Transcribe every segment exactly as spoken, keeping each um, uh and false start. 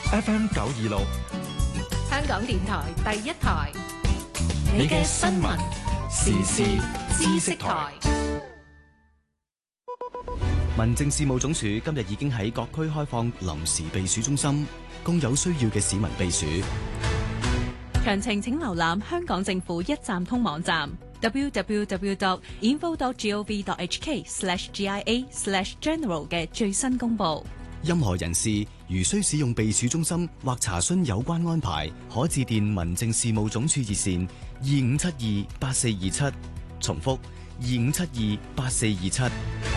F M 九二六， 香港電台第一台， 你嘅新聞時事知識台。 民政事務總署今日已經喺各區開放臨時避暑中心，供有需要嘅市民避暑。 詳情請瀏覽香港政府一站通網站 double-u double-u double-u dot info dot gov dot h k slash g i a slash general 嘅最新公佈。 任何人士如需使用避暑中心或查詢有關安排，可致電民政事務總署熱線二五七二八四二七，重複二五七二八四二七。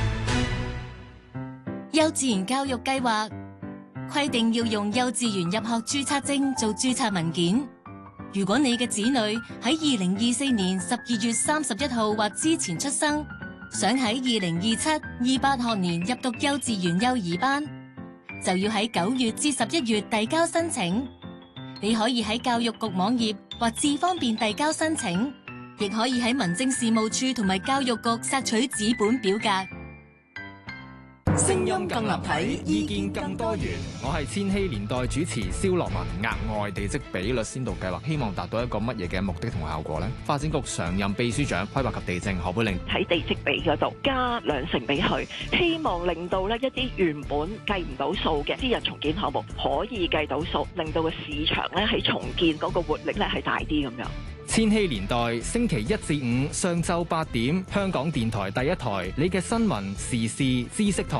幼稚園教育計劃規定要用幼稚園入學註冊證做註冊文件。如果你嘅子女喺二零二四年十二月三十一號或之前出生，想喺二零二七二八學年入讀幼稚園幼兒班，就要喺九月至十一月遞交申請。你可以喺教育局網頁或智方便遞交申請，亦可以喺民政事務處同埋教育局索取紙本表格。 聲音更立體，意見更多元。我係千禧年代主持蕭樂文。額外地積比率先導計劃，希望達到一個乜嘢嘅目的同效果呢？發展局常任秘書長規劃及地政何佩玲喺地積比嗰度加兩成俾佢，希望令到呢一啲原本計唔到數嘅私人重建項目可以計到數，令到個市場咧喺重建嗰個活力咧係大啲咁樣。 千禧年代星期一至五上晝八點，香港電台第一台，你嘅新聞時事知識台。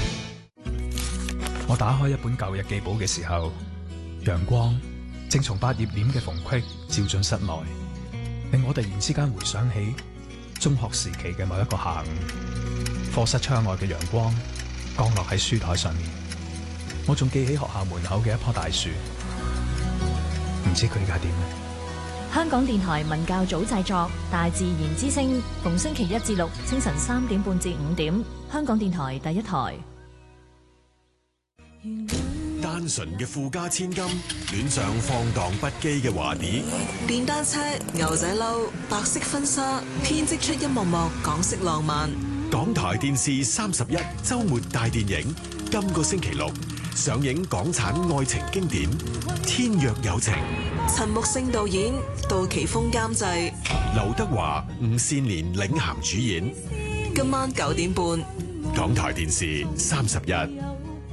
我打開一本舊日記簿嘅時候，陽光正從百葉簾嘅縫隙照進室內，令我突然之間回想起中學時期嘅某一個下午，課室窗外嘅陽光降落喺書台上面，我仲記起學校門口嘅一棵大樹，唔知佢而家點呢？ 香港電台文教組製作《大自然之聲》，逢星期一至六清晨三點半至五點，香港電台第一台。 單純嘅富家千金，戀上放蕩不羈嘅華弟。 電單車、牛仔褸、白色婚紗，編織出一幕幕港式浪漫。 港台電視三十一週末大電影，今個星期六上映港產愛情經典《天若有情》。 陳木勝導演，杜琪峰監製， 劉德華、吳倩蓮領銜主演。 今晚九點半， 港台電視三十一。